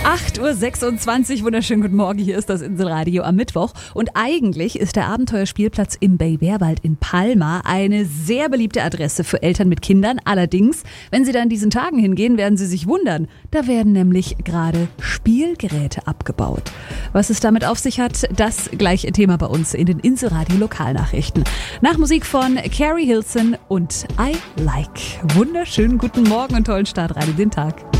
8.26 Uhr, wunderschönen guten Morgen, hier ist das Inselradio am Mittwoch. Und eigentlich ist der Abenteuerspielplatz im Bay-Wehrwald in Palma eine sehr beliebte Adresse für Eltern mit Kindern. Allerdings, wenn Sie da in diesen Tagen hingehen, werden Sie sich wundern. Da werden nämlich gerade Spielgeräte abgebaut. Was es damit auf sich hat, das gleiche Thema bei uns in den Inselradio Lokalnachrichten. Nach Musik von Carrie Hilson und I Like. Wunderschönen guten Morgen und tollen Start rein in den Tag.